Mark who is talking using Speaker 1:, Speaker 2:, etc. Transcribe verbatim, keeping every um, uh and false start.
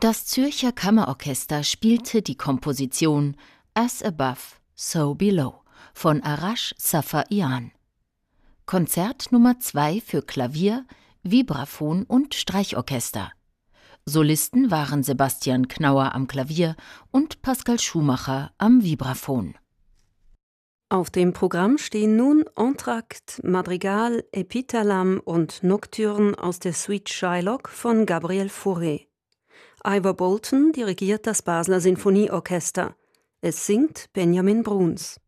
Speaker 1: Das Zürcher Kammerorchester spielte die Komposition As Above, So Below von Arash Safar-Ian. Konzert Nummer zwei für Klavier, Vibraphon und Streichorchester. Solisten waren Sebastian Knauer am Klavier und Pascal Schumacher am Vibraphon.
Speaker 2: Auf dem Programm stehen nun Entr'acte, Madrigal, Epithalam und Nocturne aus der Suite Shylock von Gabriel Fauré. Ivor Bolton dirigiert das Basler Sinfonieorchester. Es singt Benjamin Bruns.